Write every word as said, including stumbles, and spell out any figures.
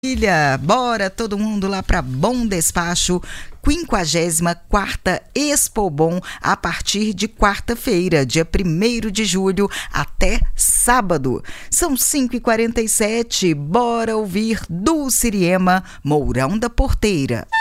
Ilha, bora todo mundo lá para Bom Despacho, quinquagésima quarta Expobom, a partir de quarta-feira, dia primeiro de julho, até sábado. São cinco e quarenta e sete, bora ouvir Dulce Siriema, Mourão da Porteira.